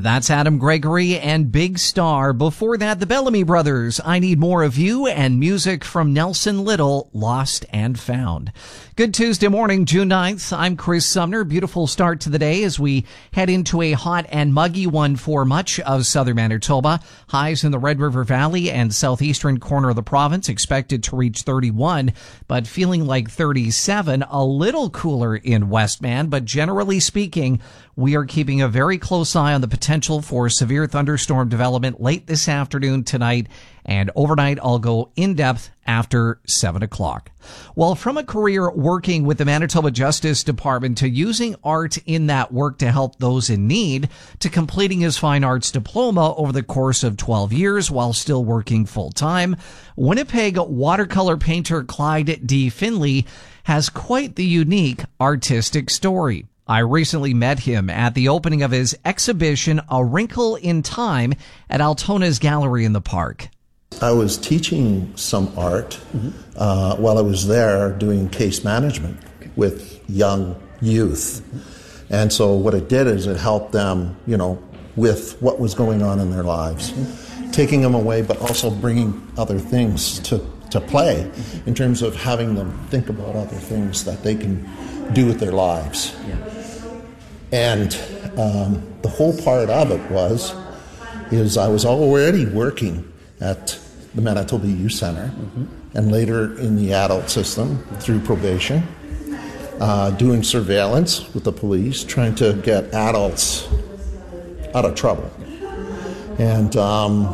That's Adam Gregory and Big Star. Before that, the Bellamy Brothers, I Need More of You, and music from Nelson Little, Lost and Found. Good Tuesday morning, June 9th. I'm Chris Sumner. Beautiful start to the day as we head into a hot and muggy one for much of southern Manitoba. Highs in the Red River Valley and southeastern corner of the province expected to reach 31, but feeling like 37. A little cooler in Westman, but generally speaking, we are keeping a very close eye on the potential for severe thunderstorm development late this afternoon, tonight, and overnight. I'll go in depth after 7 o'clock. Well, from a career working with the Manitoba Justice Department to using art in that work to help those in need, to completing his fine arts diploma over the course of 12 years while still working full-time, Winnipeg watercolor painter Clyde D. Finley has quite the unique artistic story. I recently met him at the opening of his exhibition, A Wrinkle in Time, at Altona's Gallery in the Park. I was teaching some art while I was there doing case management with young youth. And so what it did is it helped them, with what was going on in their lives, taking them away, but also bringing other things to play in terms of having them think about other things that they can do with their lives. And the whole part of it is I was already working at the Manitoba Youth Center and later in the adult system through probation, doing surveillance with the police, trying to get adults out of trouble. And